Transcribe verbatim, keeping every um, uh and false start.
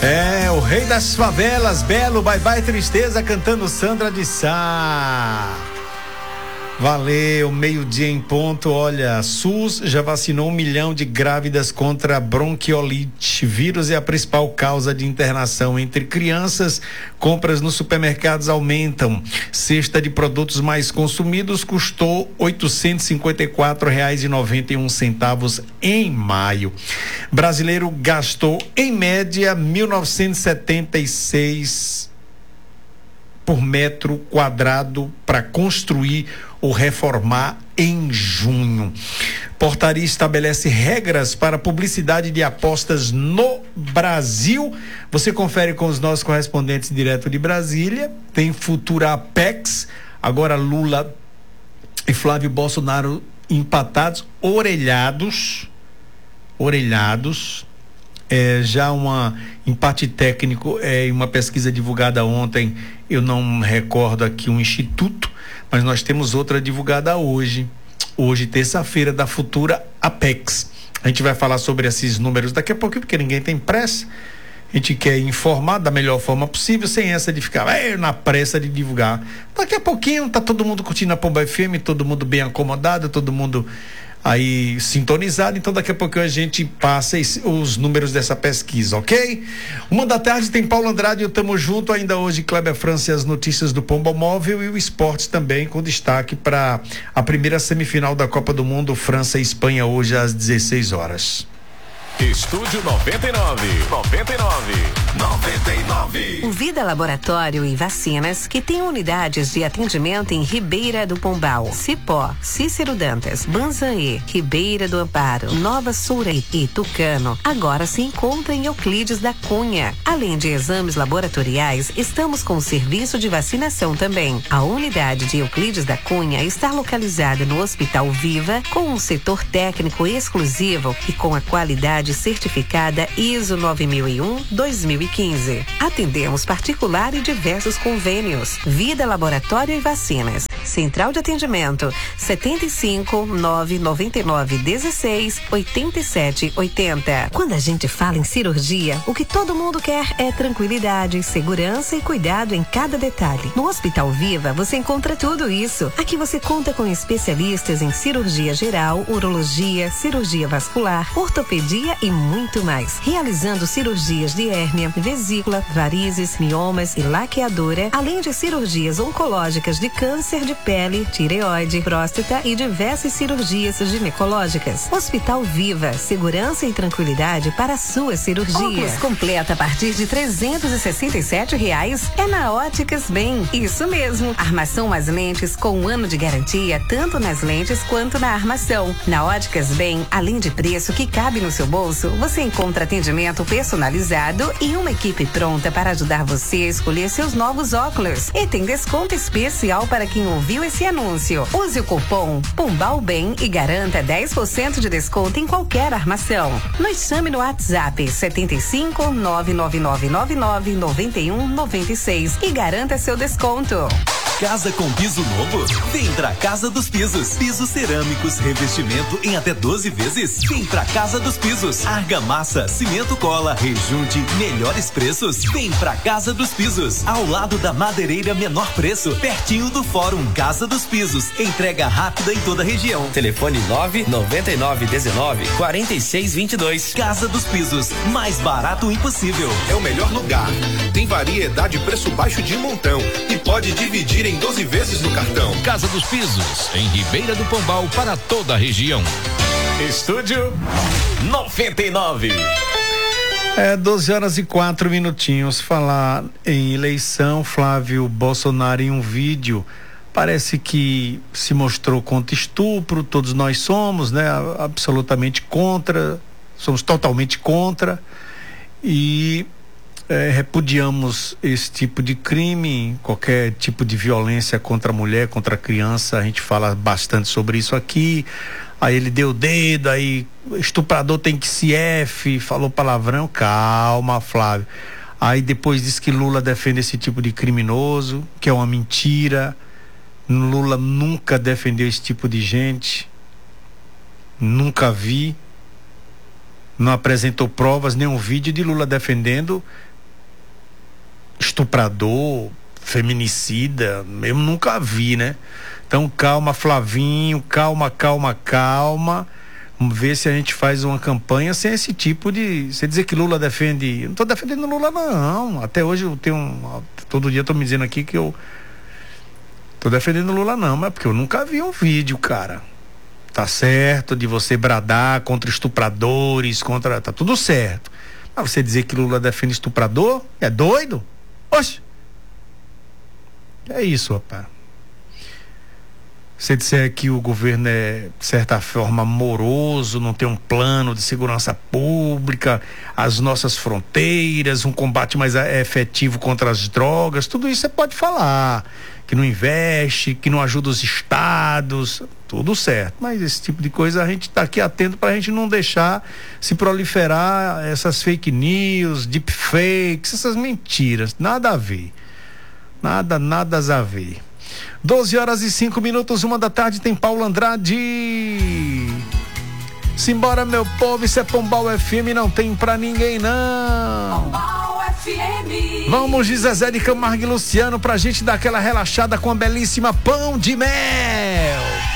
É, o rei das favelas, Belo, Bye Bye Tristeza, cantando Sandra de Sá. Valeu, meio-dia em ponto. Olha, SUS já vacinou um milhão de grávidas contra bronquiolite. Vírus é a principal causa de internação entre crianças. Compras nos supermercados aumentam. Cesta de produtos mais consumidos custou oitocentos e cinquenta e quatro reais e noventa e um centavos em maio. Brasileiro gastou em média mil novecentos e setenta e seis por metro quadrado para construir ou reformar em junho. Portaria estabelece regras para publicidade de apostas no Brasil. Você confere com os nossos correspondentes direto de Brasília. Tem Futura Apex. Agora Lula e Flávio Bolsonaro empatados, orelhados. Orelhados. É, já um empate técnico é, em uma pesquisa divulgada ontem, eu não recordo aqui um instituto, mas nós temos outra divulgada hoje, hoje terça-feira, da Futura Apex. A gente vai falar sobre esses números daqui a pouquinho, porque ninguém tem pressa. A gente quer informar da melhor forma possível, sem essa de ficar é, na pressa de divulgar. Daqui a pouquinho tá todo mundo curtindo a Pomba F M, todo mundo bem acomodado, todo mundo aí sintonizado, então daqui a pouco a gente passa os números dessa pesquisa, ok? Uma da tarde tem Paulo Andrade e o Tamo Junto, ainda hoje Kleber França e as notícias do Pombo Móvel e o esporte também, com destaque para a primeira semifinal da Copa do Mundo, França e Espanha, hoje às dezesseis horas. Estúdio noventa e nove, noventa e nove, noventa e nove. O Vida Laboratório e Vacinas, que tem unidades de atendimento em Ribeira do Pombal, Cipó, Cícero Dantas, Banzaê, Ribeira do Amparo, Nova Sourei e Tucano, agora se encontra em Euclides da Cunha. Além de exames laboratoriais, estamos com o serviço de vacinação também. A unidade de Euclides da Cunha está localizada no Hospital Viva, com um setor técnico exclusivo e com a qualidade certificada I S O nove mil e um dois mil e quinze. Atendemos particular e diversos convênios. Vida Laboratório e Vacinas. Central de atendimento setenta e cinco, nove noventa e nove, dezesseis, oitenta e sete, oitenta. Quando a gente fala em cirurgia, o que todo mundo quer é tranquilidade, segurança e cuidado em cada detalhe. No Hospital Viva você encontra tudo isso. Aqui você conta com especialistas em cirurgia geral, urologia, cirurgia vascular, ortopedia e muito mais. Realizando cirurgias de hérnia, vesícula, varizes, miomas e laqueadura, além de cirurgias oncológicas de câncer de pele, tireoide, próstata e diversas cirurgias ginecológicas. Hospital Viva, segurança e tranquilidade para a sua cirurgia. Óculos completa a partir de trezentos e sessenta e sete reais é na Óticas Bem. Isso mesmo, armação mais lentes com um ano de garantia, tanto nas lentes quanto na armação. Na Óticas Bem, além de preço que cabe no seu bolso, você encontra atendimento personalizado e uma equipe pronta para ajudar você a escolher seus novos óculos. E tem desconto especial para quem ouviu esse anúncio. Use o cupom POMBALBEM e garanta dez por cento de desconto em qualquer armação. Nos chame no WhatsApp setenta e cinco, nove nove nove nove nove, noventa e um, noventa e seis e garanta seu desconto. Casa com piso novo? Vem pra Casa dos Pisos. Pisos cerâmicos, revestimento em até doze vezes. Vem pra Casa dos Pisos. Argamassa, cimento cola, rejunte, melhores preços. Vem pra Casa dos Pisos. Ao lado da madeireira menor preço, pertinho do Fórum Casa dos Pisos. Entrega rápida em toda a região. Telefone nove nove nove um nove, quatro seis dois dois. Casa dos Pisos. Mais barato impossível. É o melhor lugar. Tem variedade e preço baixo de montão. E pode dividir em doze vezes no cartão. Casa dos Pisos, em Ribeira do Pombal, para toda a região. Estúdio noventa e nove. É, doze horas e quatro minutinhos. Falar em eleição, Flávio Bolsonaro em um vídeo parece que se mostrou contra estupro. Todos nós somos, né? Absolutamente contra, somos totalmente contra e É, repudiamos esse tipo de crime, qualquer tipo de violência contra a mulher, contra a criança. A gente fala bastante sobre isso aqui. Aí ele deu o dedo, aí estuprador tem que se F, falou palavrão. Calma, Flávio. Aí depois disse que Lula defende esse tipo de criminoso, que é uma mentira. Lula nunca defendeu esse tipo de gente, nunca vi. Não apresentou provas, nenhum vídeo de Lula defendendo estuprador, feminicida, eu nunca vi, né? Então calma, Flavinho, calma, calma, calma. Vamos ver se a gente faz uma campanha sem esse tipo de... Você dizer que Lula defende... Eu não tô defendendo Lula, não. Até hoje eu tenho um... Todo dia eu tô me dizendo aqui que eu... Tô defendendo Lula, não, mas porque eu nunca vi um vídeo, cara. Tá certo de você bradar contra estupradores, contra... Tá tudo certo. Mas você dizer que Lula defende estuprador? É doido? Oxe! É isso, rapaz. Se disser que o governo é, de certa forma, moroso, não tem um plano de segurança pública, as nossas fronteiras, um combate mais efetivo contra as drogas, tudo isso você pode falar. Que não investe, que não ajuda os estados, tudo certo. Mas esse tipo de coisa a gente está aqui atento para a gente não deixar se proliferar essas fake news, deepfakes, essas mentiras. Nada a ver. Nada, nada a ver. doze horas e cinco minutos, uma da tarde, tem Paulo Andrade. Simbora, meu povo, isso é Pombal F M, não tem pra ninguém, não. Pombal F M. Vamos de Zezé de Camargo e Luciano pra gente dar aquela relaxada com a belíssima Pão de Mel.